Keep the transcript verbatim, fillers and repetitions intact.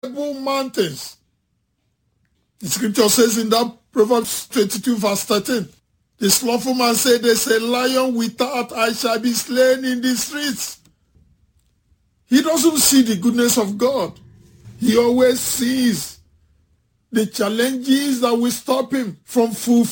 mountains. The scripture says in that Proverbs twenty-two verse thirteen, the slothful man said, there's a lion without I shall be slain in the streets. He doesn't see the goodness of God. He always sees the challenges that will stop him from fulfilling